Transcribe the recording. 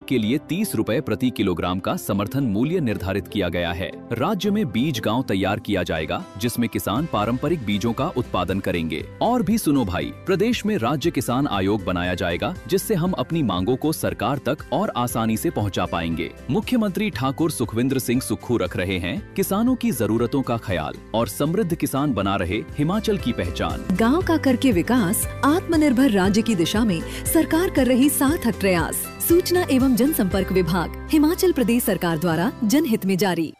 के लिए 30 रुपए प्रति किलोग्राम का समर्थन मूल्य निर्धारित किया गया है। राज्य में बीज गांव तैयार किया जाएगा, जिसमें किसान पारंपरिक बीजों का उत्पादन करेंगे। और भी सुनो भाई, प्रदेश में राज्य किसान आयोग बनाया जाएगा, जिससे हम अपनी मांगों को सरकार तक और आसानी से पहुंचा पाएंगे। मुख्यमंत्री ठाकुर सुखविंदर सिंह सुक्खू रख रहे हैं किसानों की जरूरतों का ख्याल और समृद्ध किसान बना रहे हिमाचल की पहचान। गांव का करके विकास, आत्मनिर्भर राज्य की दिशा में सरकार कर रही सार्थक प्रयास। सूचना एवं जनसंपर्क विभाग, हिमाचल प्रदेश सरकार द्वारा जनहित में जारी।